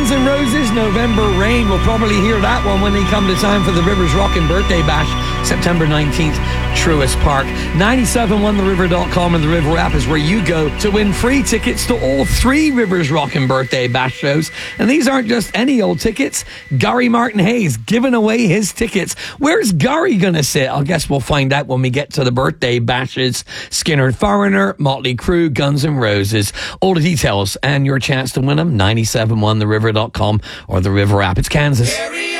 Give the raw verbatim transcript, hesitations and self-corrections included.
Guns N' Roses, November Rain. We'll probably hear that one when they come to time for the Rivers Rockin' Birthday Bash, September nineteenth, Truist Park. ninety-seven one the river dot com and the River app is where you go to win free tickets to all three Rivers Rockin' Birthday Bash shows. And these aren't just any old tickets. Gary Martin Hayes giving away his tickets. Where's Gary going to sit? I guess we'll find out when we get to the birthday bashes. Skinner Foreigner, Motley Crue, Guns N' Roses. All the details and your chance to win them, ninety-seven one the river dot com or the River app. It's Kansas.